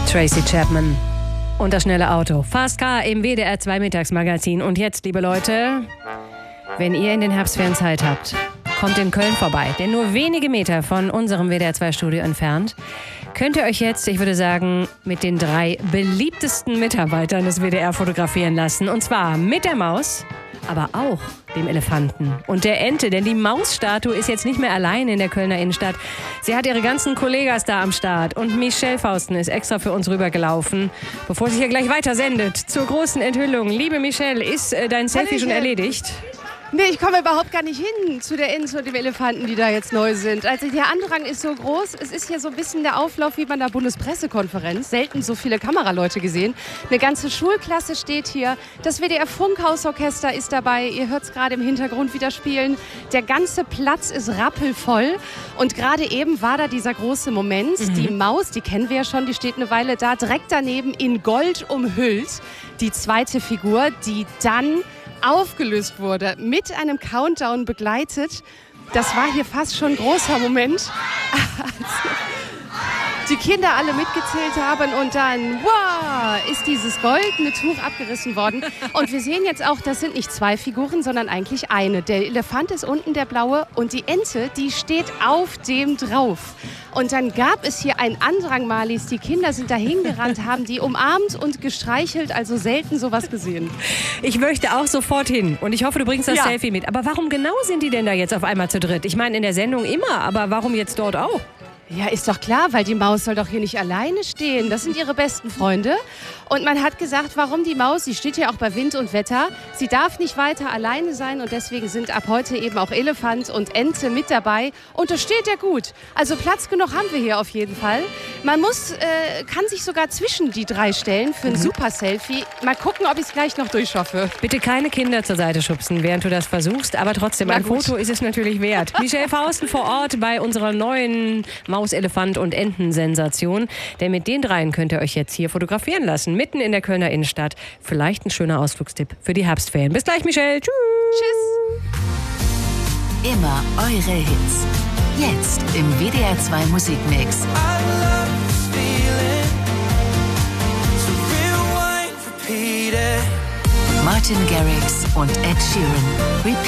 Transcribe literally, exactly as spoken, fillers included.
Tracy Chapman und das schnelle Auto. Fast Car im W D R zwei Mittagsmagazin. Und jetzt, liebe Leute, wenn ihr in den Herbstferien Zeit habt, kommt in Köln vorbei. Denn nur wenige Meter von unserem W D R zwei Studio entfernt könnt ihr euch jetzt, ich würde sagen, mit den drei beliebtesten Mitarbeitern des W D R fotografieren lassen. Und zwar mit der Maus, aber auch dem Elefanten und der Ente. Denn die Mausstatue ist jetzt nicht mehr allein in der Kölner Innenstadt. Sie hat ihre ganzen Kollegas da am Start. Und Michelle Fausten ist extra für uns rübergelaufen, bevor sie hier gleich weiter sendet zur großen Enthüllung. Liebe Michelle, ist äh, dein Selfie schon erledigt? Nee, ich komme überhaupt gar nicht hin zu der Ente und dem Elefanten, die da jetzt neu sind. Also der Andrang ist so groß. Es ist hier so ein bisschen der Auflauf wie bei einer Bundespressekonferenz. Selten so viele Kameraleute gesehen. Eine ganze Schulklasse steht hier. Das W D R Funkhausorchester ist dabei. Ihr hört es gerade im Hintergrund wieder spielen. Der ganze Platz ist rappelvoll. Und gerade eben war da dieser große Moment. Mhm. Die Maus, die kennen wir ja schon, die steht eine Weile da. Direkt daneben in Gold umhüllt. Die zweite Figur, die dann aufgelöst wurde, mit einem Countdown begleitet. Das war hier fast schon ein großer Moment, als die Kinder alle mitgezählt haben und dann, wow, ist dieses goldene Tuch abgerissen worden. Und wir sehen jetzt auch, das sind nicht zwei Figuren, sondern eigentlich eine. Der Elefant ist unten, der blaue, und die Ente, die steht auf dem drauf. Und dann gab es hier einen Andrang, Marlies. Die Kinder sind da hingerannt, haben die umarmt und gestreichelt, also selten sowas gesehen. Ich möchte auch sofort hin und ich hoffe, du bringst das ja. Selfie mit. Aber warum genau sind die denn da jetzt auf einmal zu dritt? Ich meine, in der Sendung immer, aber warum jetzt dort auch? Ja, ist doch klar, weil die Maus soll doch hier nicht alleine stehen. Das sind ihre besten Freunde. Und man hat gesagt, warum die Maus, sie steht ja auch bei Wind und Wetter, sie darf nicht weiter alleine sein und deswegen sind ab heute eben auch Elefant und Ente mit dabei. Und das steht ja gut. Also Platz genug haben wir hier auf jeden Fall. Man muss, äh, kann sich sogar zwischen die drei stellen für ein mhm. super Selfie. Mal gucken, ob ich es gleich noch durchschaffe. Bitte keine Kinder zur Seite schubsen, während du das versuchst. Aber trotzdem, ein Foto ist es natürlich wert. Michelle Fausten vor Ort bei unserer neuen Maus, Elefant und Enten-Sensation. Denn mit den dreien könnt ihr euch jetzt hier fotografieren lassen. Mitten in der Kölner Innenstadt. Vielleicht ein schöner Ausflugstipp für die Herbstferien. Bis gleich, Michelle. Tschüss. Tschüss. Immer eure Hits. Jetzt im W D R zwei Musikmix. Martin Garrix und Ed Sheeran. Repeat.